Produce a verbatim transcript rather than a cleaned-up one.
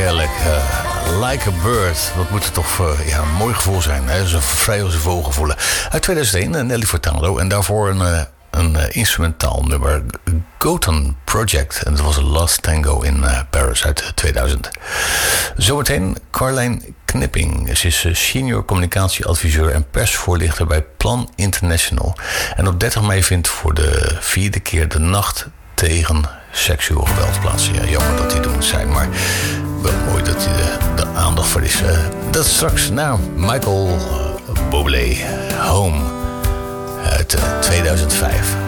heerlijk. Uh, like a Bird. Wat moet het toch uh, ja, een mooi gevoel zijn. Hè? Zo'n vrij als een vogel voelen. Uit tweeduizend één, Nelly Furtado. En daarvoor een, uh, een uh, instrumentaal nummer. Gotham Project. En dat was Last Tango in uh, Paris uit tweeduizend. Zometeen Carlijn Knipping. Ze is senior communicatieadviseur en persvoorlichter bij Plan International. En op dertig mei vindt voor de vierde keer de nacht tegen seksueel geweld plaats. Ja, jammer dat die er moet zijn, maar wel mooi dat hij de, de aandacht voor is. Uh, dat straks naar Michael Bublé, Home uit uh, tweeduizend vijf.